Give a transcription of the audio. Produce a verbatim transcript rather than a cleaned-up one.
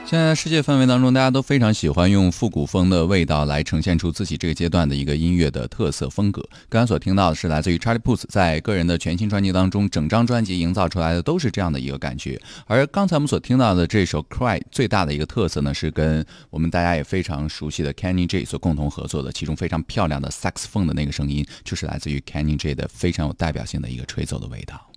现在世界氛围当中，大家都非常喜欢用复古风的味道来呈现出自己这个阶段的一个音乐的特色风格。刚刚所听到的是来自于 Charlie Puth 在个人的全新专辑当中，整张专辑营造出来的都是这样的一个感觉。而刚才我们所听到的这首 Cry 最大的一个特色呢，是跟我们大家也非常熟悉的 Kenny J 所共同合作的，其中非常漂亮的 saxophone 的那个声音，就是来自于 Kenny J 的非常有代表性的一个吹奏的味道。